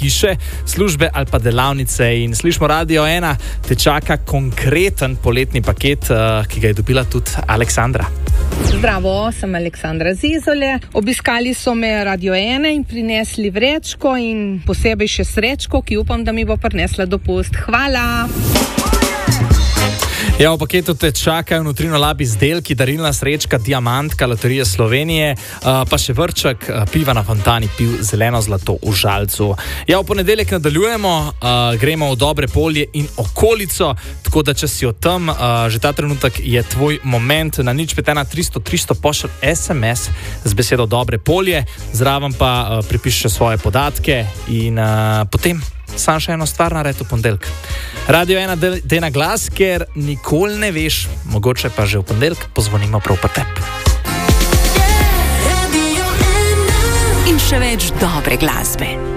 hiše, službe ali pa delavnice. In slišimo Radio 1, te čaka konkreten poletni paket, ki ga je dobila tudi Aleksandra. Zdravo, sem Aleksandra Zizole. Obiskali so me Radio 1 in prinesli vrečko in posebej še srečko, ki upam, da mi bo prinesla dopust. Hvala! Ja, v paketu te čakajo nutrino lab izdelki, darilna srečka, diamantka Loterije Slovenije, pa še vrček piva na fontani, piv zeleno zlato v Žalcu. Ja, v ponedeljek nadaljujemo, gremo v Dobre Polje in okolico, tako da če si o tem, že ta trenutek je tvoj moment. Na 051 300 pošlji SMS z besedo Dobre Polje, zraven pa pripiši svoje podatke in potem sam še eno stvar naredi v ponedeljek. Radio 1 dej na glas, ker nikoli ne veš, mogoče pa že v ponedeljek pozvonimo prav po tebi. In še več dobre glasbe.